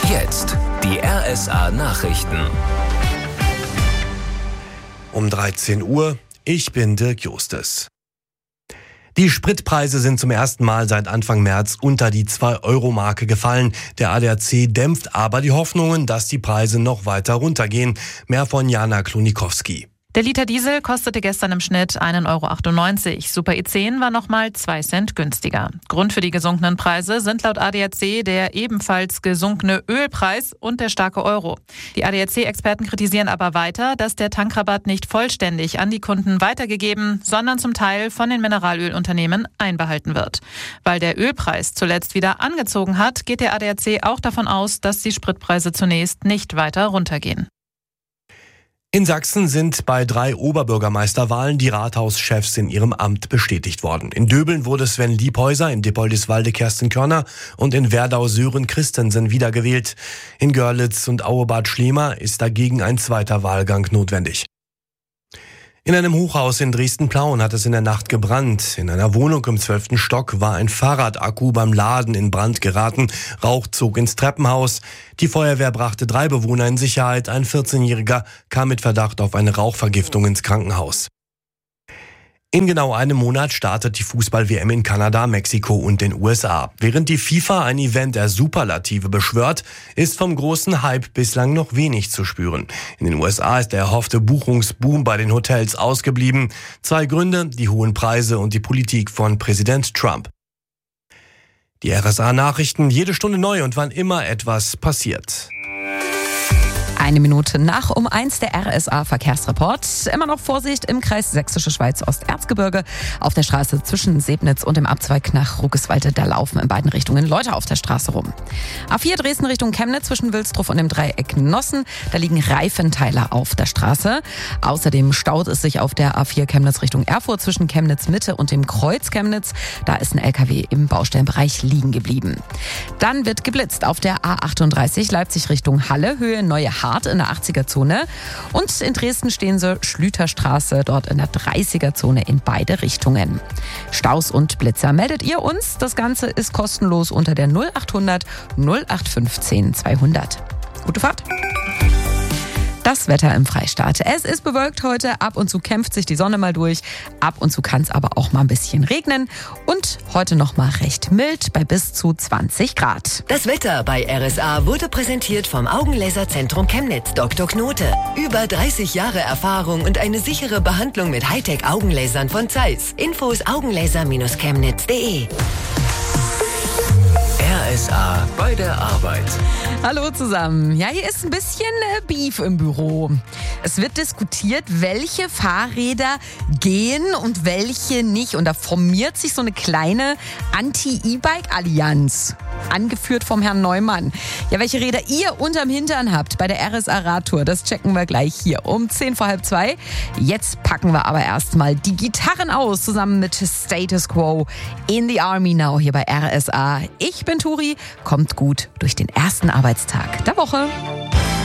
Jetzt die RSA Nachrichten. Um 13 Uhr, ich bin Dirk Justes. Die Spritpreise sind zum ersten Mal seit Anfang März unter die 2-Euro-Marke gefallen. Der ADAC dämpft aber die Hoffnungen, dass die Preise noch weiter runtergehen. Mehr von Jana Klonikowski. Der Liter Diesel kostete gestern im Schnitt 1,98 €. Super E10 war nochmal 2 Cent günstiger. Grund für die gesunkenen Preise sind laut ADAC der ebenfalls gesunkene Ölpreis und der starke Euro. Die ADAC-Experten kritisieren aber weiter, dass der Tankrabatt nicht vollständig an die Kunden weitergegeben, sondern zum Teil von den Mineralölunternehmen einbehalten wird. Weil der Ölpreis zuletzt wieder angezogen hat, geht der ADAC auch davon aus, dass die Spritpreise zunächst nicht weiter runtergehen. In Sachsen sind bei 3 Oberbürgermeisterwahlen die Rathauschefs in ihrem Amt bestätigt worden. In Döbeln wurde Sven Liebhäuser, in Dippoldiswalde Kerstin Körner und in Werdau Sören Christensen wiedergewählt. In Görlitz und Auebad Schliemer ist dagegen ein zweiter Wahlgang notwendig. In einem Hochhaus in Dresden-Plauen hat es in der Nacht gebrannt. In einer Wohnung im 12. Stock war ein Fahrradakku beim Laden in Brand geraten. Rauch zog ins Treppenhaus. Die Feuerwehr brachte 3 Bewohner in Sicherheit. Ein 14-Jähriger kam mit Verdacht auf eine Rauchvergiftung ins Krankenhaus. In genau einem Monat startet die Fußball-WM in Kanada, Mexiko und den USA. Während die FIFA ein Event der Superlative beschwört, ist vom großen Hype bislang noch wenig zu spüren. In den USA ist der erhoffte Buchungsboom bei den Hotels ausgeblieben. 2 Gründe, die hohen Preise und die Politik von Präsident Trump. Die RSA-Nachrichten jede Stunde neu und wann immer etwas passiert. 1 Minute nach 1 der RSA-Verkehrsreport. Immer noch Vorsicht im Kreis Sächsische Schweiz-Osterzgebirge. Auf der Straße zwischen Sebnitz und dem Abzweig nach Ruckeswalde, da laufen in beiden Richtungen Leute auf der Straße rum. A4 Dresden Richtung Chemnitz zwischen Wilsdruf und dem Dreieck Nossen. Da liegen Reifenteiler auf der Straße. Außerdem staut es sich auf der A4 Chemnitz Richtung Erfurt zwischen Chemnitz Mitte und dem Kreuz Chemnitz. Da ist ein LKW im Baustellenbereich liegen geblieben. Dann wird geblitzt auf der A38 Leipzig Richtung Halle, Höhe Neue Hart in der 80er-Zone. Und in Dresden stehen sie Schlüterstraße, dort in der 30er-Zone in beide Richtungen. Staus und Blitzer meldet ihr uns. Das Ganze ist kostenlos unter der 0800 0815 200. Gute Fahrt! Das Wetter im Freistaat. Es ist bewölkt heute, ab und zu kämpft sich die Sonne mal durch, ab und zu kann es aber auch mal ein bisschen regnen und heute noch mal recht mild bei bis zu 20 Grad. Das Wetter bei RSA wurde präsentiert vom Augenlaserzentrum Chemnitz Dr. Knote. Über 30 Jahre Erfahrung und eine sichere Behandlung mit Hightech-Augenlasern von Zeiss. Infos augenlaser-chemnitz.de. RSA bei der Arbeit. Hallo zusammen. Ja, hier ist ein bisschen Beef im Büro. Es wird diskutiert, welche Fahrräder gehen und welche nicht. Und da formiert sich so eine kleine Anti-E-Bike-Allianz. Angeführt vom Herrn Neumann. Ja, welche Räder ihr unterm Hintern habt bei der RSA-Radtour, das checken wir gleich hier um 1:10 Jetzt packen wir aber erstmal die Gitarren aus, zusammen mit Status Quo in the Army Now hier bei RSA. Ich bin Turi, kommt gut durch den ersten Arbeitstag der Woche.